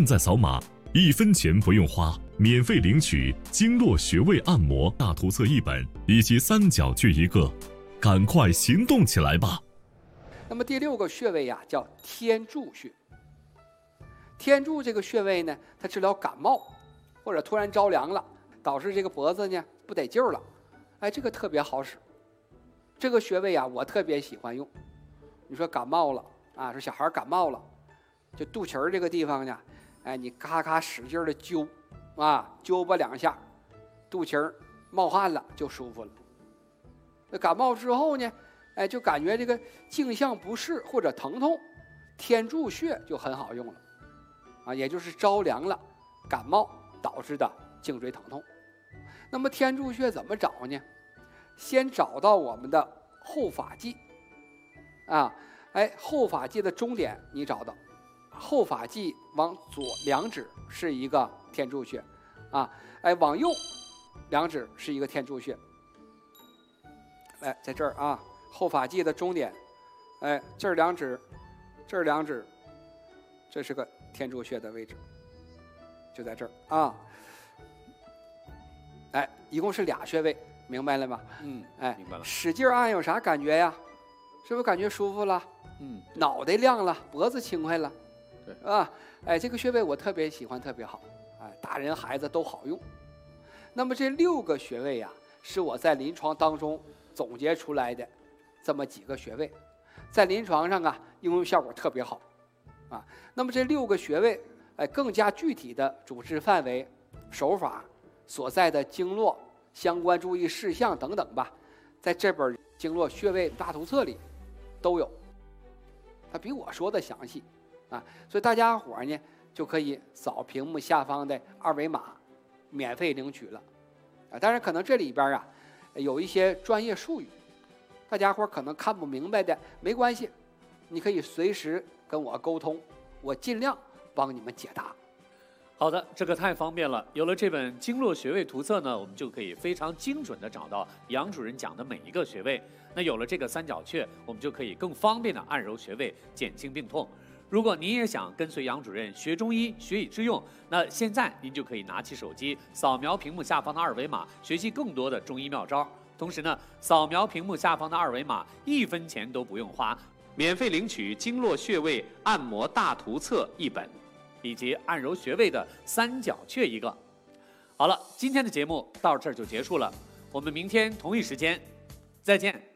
在扫码，1分钱不用花，免费领取经络穴位按摩大图册1本以及三角穴1个，赶快行动起来吧！ 那么第6个穴位呀，叫天柱穴。天柱这个穴位呢，它治疗感冒或者突然着凉了，导致这个脖子呢不得劲儿了，哎，这个特别好使。这个穴位呀，我特别喜欢用。你说感冒了啊，说小孩感冒了，就肚脐儿这个地方呢，哎，你咔咔使劲的揪，啊，揪吧2下，肚脐儿冒汗了就舒服了。那感冒之后呢，哎，就感觉这个颈项不适或者疼痛，天柱穴就很好用了，啊，也就是着凉了、感冒导致的颈椎疼痛。那么天柱穴怎么找呢？先找到我们的后发际，啊，哎，后发际的中点你找到，后发际往左2指是一个天柱穴，啊，哎，往右2指是一个天柱穴。哎，在这儿啊，后发际的中点，哎，这儿2指，这儿2指，这是个天柱穴的位置，就在这儿啊。哎，一共是2穴位，明白了吗？哎， 明白了。 使劲按有啥感觉呀？是不是感觉舒服了？脑袋亮了，脖子轻快了， 对啊，哎，这个穴位我特别喜欢，特别好，哎，大人孩子都好用。那么这6个穴位呀，是我在临床当中总结出来的这么几个穴位，在临床上啊应用效果特别好，啊，那么这6个穴位，哎，更加具体的主治范围、手法、所在的经络、相关注意事项等等吧，在这本经络穴位大图册里都有，它比我说的详细，啊，所以大家伙呢就可以扫屏幕下方的2维码，免费领取了，啊，当然可能这里边啊有一些专业术语，大家伙可能看不明白的，没关系，你可以随时跟我沟通，我尽量帮你们解答。 好的，这个太方便了。有了这本经络穴位图册呢，我们就可以非常精准地找到杨主任讲的每一个穴位。那有了这个三角穴，我们就可以更方便地按揉穴位，减轻病痛。如果您也想跟随杨主任学中医、学以致用，那现在您就可以拿起手机，扫描屏幕下方的2维码，学习更多的中医妙招。同时呢，扫描屏幕下方的2维码，1分钱都不用花，免费领取经络穴位按摩大图册1本。以及按揉穴位的三角穴1个。好了，今天的节目到这儿就结束了，我们明天同一时间再见。